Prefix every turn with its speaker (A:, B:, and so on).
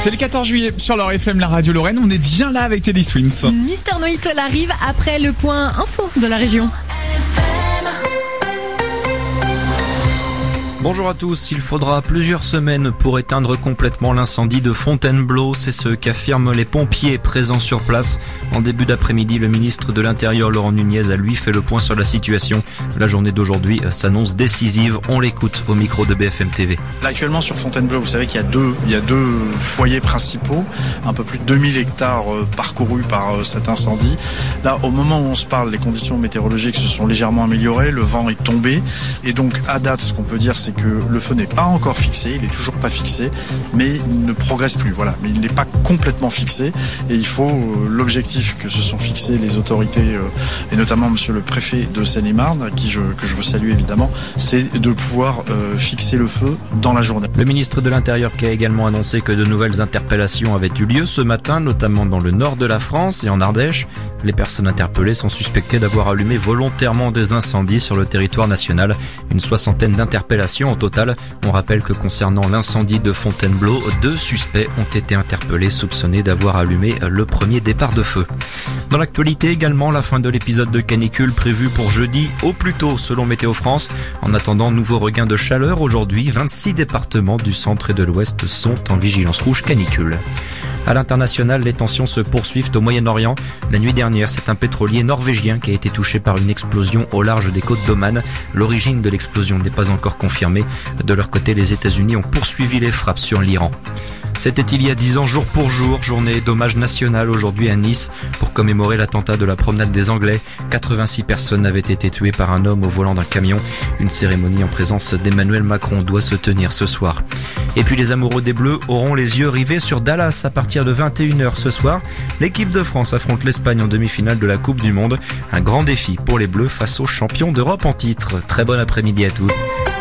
A: C'est le 14 juillet sur leur FM, la radio Lorraine. On est bien là avec Teddy Swims.
B: Mister Noitol arrive après le point info de la région.
C: Bonjour à tous, il faudra plusieurs semaines pour éteindre complètement l'incendie de Fontainebleau, c'est ce qu'affirment les pompiers présents sur place. En début d'après-midi, le ministre de l'Intérieur Laurent Nunez a lui fait le point sur la situation. La journée d'aujourd'hui s'annonce décisive, on l'écoute au micro de BFM TV.
D: Là, actuellement sur Fontainebleau, vous savez qu'il y a deux foyers principaux, un peu plus de 2000 hectares parcourus par cet incendie. Là, au moment où on se parle, les conditions météorologiques se sont légèrement améliorées, le vent est tombé et donc à date, ce qu'on peut dire, c'est que le feu n'est pas encore fixé, il est toujours pas fixé, mais il ne progresse plus. Voilà, mais il n'est pas complètement fixé et il faut l'objectif que se sont fixés les autorités et notamment Monsieur le préfet de Seine-et-Marne, que je veux saluer évidemment, c'est de pouvoir fixer le feu dans la journée.
C: Le ministre de l'Intérieur qui a également annoncé que de nouvelles interpellations avaient eu lieu ce matin, notamment dans le nord de la France et en Ardèche. Les personnes interpellées sont suspectées d'avoir allumé volontairement des incendies sur le territoire national. Une soixantaine d'interpellations au total. On rappelle que concernant l'incendie de Fontainebleau, 2 suspects ont été interpellés soupçonnés d'avoir allumé le premier départ de feu. Dans l'actualité également, la fin de l'épisode de canicule prévu pour jeudi au plus tôt selon Météo France. En attendant, nouveau regain de chaleur aujourd'hui, 26 départements du centre et de l'ouest sont en vigilance rouge canicule. À l'international, les tensions se poursuivent au Moyen-Orient. La nuit dernière, c'est un pétrolier norvégien qui a été touché par une explosion au large des côtes d'Oman. L'origine de l'explosion n'est pas encore confirmée. De leur côté, les États-Unis ont poursuivi les frappes sur l'Iran. C'était il y a 10 ans, jour pour jour, journée d'hommage national aujourd'hui à Nice pour commémorer l'attentat de la promenade des Anglais. 86 personnes avaient été tuées par un homme au volant d'un camion. Une cérémonie en présence d'Emmanuel Macron doit se tenir ce soir. Et puis les amoureux des Bleus auront les yeux rivés sur Dallas à partir de 21h ce soir. L'équipe de France affronte l'Espagne en demi-finale de la Coupe du Monde. Un grand défi pour les Bleus face aux champions d'Europe en titre. Très bon après-midi à tous.